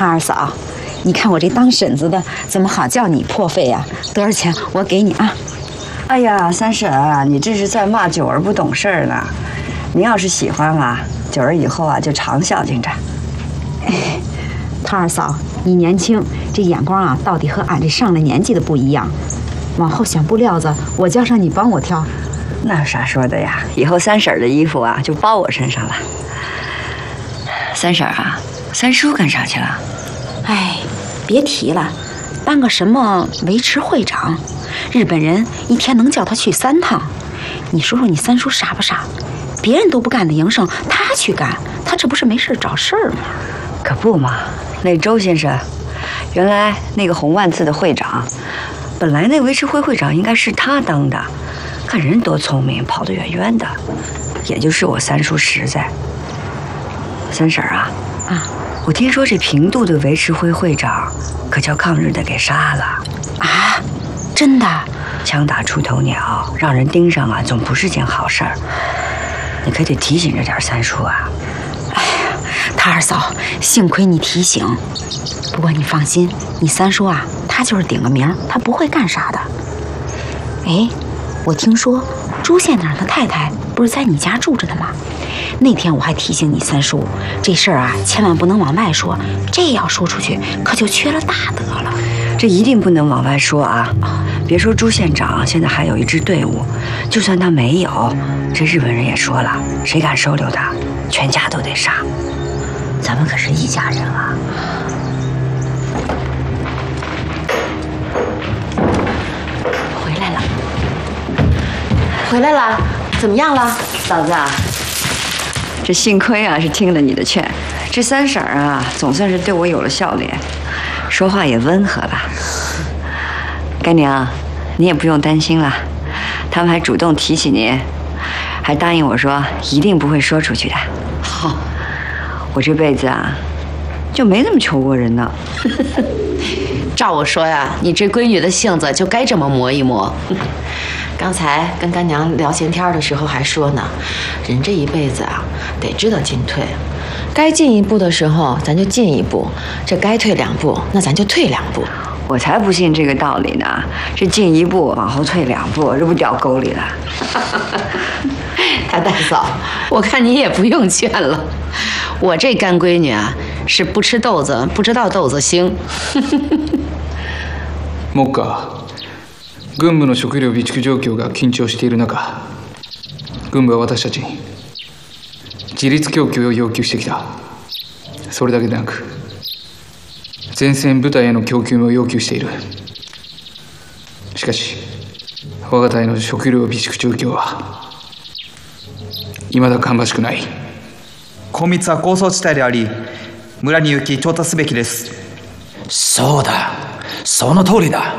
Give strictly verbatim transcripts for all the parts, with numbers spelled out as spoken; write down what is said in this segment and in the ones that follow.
唐二嫂，你看我这当婶子的怎么好叫你破费呀？多少钱我给你啊？ 哎呀，三婶啊，你这是在骂九儿不懂事儿呢。您要是喜欢啊，九儿以后啊就常孝敬着。 哎，唐二嫂，你年轻，这眼光啊，到底和俺这上了年纪的不一样。往后选布料子，我叫上你帮我挑。 那有啥说的呀？以后三婶的衣服啊，就包我身上了。三婶啊，三叔干啥去了？ 哎，别提了，当个什么维持会长，日本人一天能叫他去三趟。你说说你三叔傻不傻？别人都不干的营生，他去干，他这不是没事找事儿吗？ 可不嘛，那周先生，原来那个红万字的会长，本来那维持会会长应该是他当的，看人多聪明，跑得远远的，也就是我三叔实在。三婶啊， 啊， 我听说这平度的维持会会长可叫抗日的给杀了啊！真的？ 枪打出头鸟，让人盯上啊，总不是件好事儿。你可得提醒着点三叔啊！ 哎呀，他二嫂，幸亏你提醒。不过你放心，你三叔啊，他就是顶个名，他不会干啥的。哎，我听说朱县长的太太不是在你家住着呢吗？那天我还提醒你三叔，这事儿啊，千万不能往外说，这要说出去，可就缺了大德了。 这一定不能往外说啊！别说朱县长现在还有一支队伍，就算他没有，这日本人也说了，谁敢收留他，全家都得杀。咱们可是一家人啊！ 回来了，回来了，怎么样了， 嫂子啊？这幸亏啊是听了你的劝，这三婶儿啊总算是对我有了笑脸，说话也温和了。干娘，你也不用担心了，他们还主动提起您，还答应我说一定不会说出去的。 好， 我这辈子啊就没怎么求过人呢。 照我说呀，你这闺女的性子就该这么磨一磨。刚才跟干娘聊闲天的时候还说呢，人这一辈子啊，得知道进退，该进一步的时候咱就进一步，这该退两步，那咱就退两步。 我才不信这个道理呢！这进一步往后退两步，这不掉沟里了？ 大大嫂，我看你也不用劝了，我这干闺女啊，是不吃豆子不知道豆子腥。 目下軍部の食料備蓄状況が緊張している中、軍部は私たちに自立供給を要求してきた。それだけでなく前線部隊への供給も要求している。しかし我が隊の食料備蓄状況は未だ芳しくない。 高密は高層地帯であり、村に行き調達すべきです。 そうだ、その通りだ。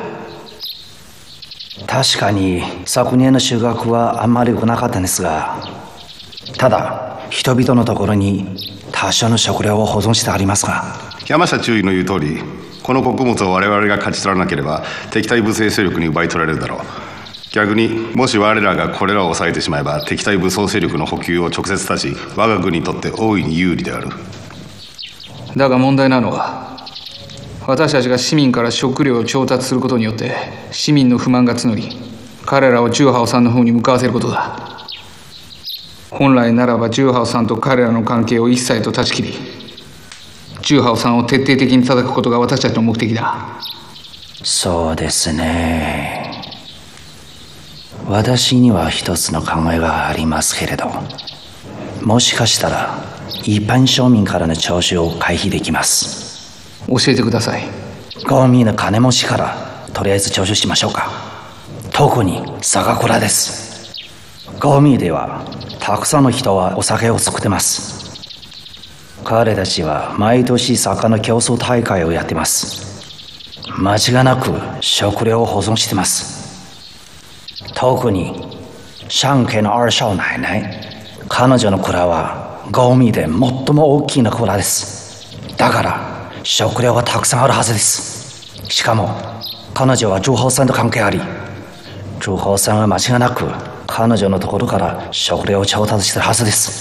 確かに昨年の収穫はあんまり良くなかったんですが、ただ人々のところに多少の食料を保存してありますが。 山下中尉の言う通り、この穀物を我々が勝ち取らなければ敵対武装勢力に奪い取られるだろう。逆にもし我らがこれらを抑えてしまえば敵対武装勢力の補給を直接断ち、我が軍にとって大いに有利である。 だが問題なのは、私たちが市民から食料を調達することによって市民の不満が募り、彼らをジューハオさんの方に向かわせることだ。本来ならばジューハオさんと彼らの関係を一切と断ち切り、ジューハオさんを徹底的に叩くことが私たちの目的だ。 そうですね。私には一つの考えがありますけれど、もしかしたら一般庶民からの徴収を回避できます。 教えてください。 ゴミの金持ちからとりあえず徴収しましょうか。特に酒蔵です。ゴミではたくさんの人はお酒を作ってます。彼たちは毎年酒の競争大会をやってます。間違いなく食料を保存してます。特に上家の二少奶奶、彼女の蔵はゴミで最も大きな蔵です。だから食料がたくさんあるはずです。しかも彼女は中宝さんと関係あり、中宝さんは間違いなく彼女のところから食料を調達してるはずです。